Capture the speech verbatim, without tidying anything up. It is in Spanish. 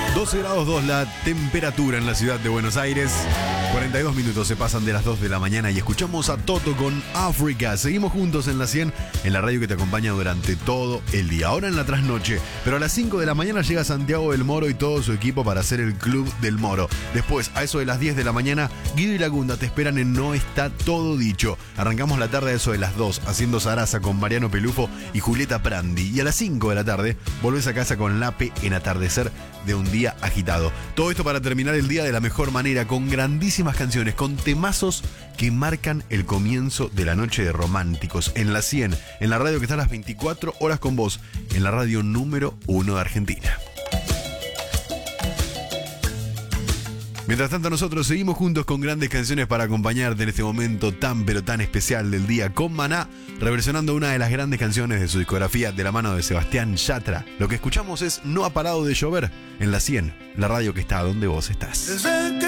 doce grados dos la temperatura en la ciudad de Buenos Aires. cuarenta y dos minutos se pasan de las dos de la mañana y escuchamos a Toto con África. Seguimos juntos en la cien, en la radio que te acompaña durante todo el día. Ahora en la trasnoche, pero a las cinco de la mañana llega Santiago del Moro y todo su equipo para hacer el Club del Moro. Después, a eso de las diez de la mañana, Guido y Lagunda te esperan en No Está Todo Dicho. Arrancamos la tarde a eso de las dos, haciendo Zaraza con Mariano Pelufo y Julieta Prandi. Y a las cinco de la tarde, volvés a casa con Lape en Atardecer de un día agitado. Todo esto para terminar el día de la mejor manera, con grandísimas canciones, con temazos que marcan el comienzo de la noche de románticos. En la cien, en la radio que está a las veinticuatro horas con vos, en la radio número uno de Argentina. Mientras tanto, nosotros seguimos juntos con grandes canciones para acompañarte en este momento tan pero tan especial del día, con Maná, reversionando una de las grandes canciones de su discografía de la mano de Sebastián Yatra. Lo que escuchamos es No ha parado de llover en la cien, la radio que está donde vos estás. Desde que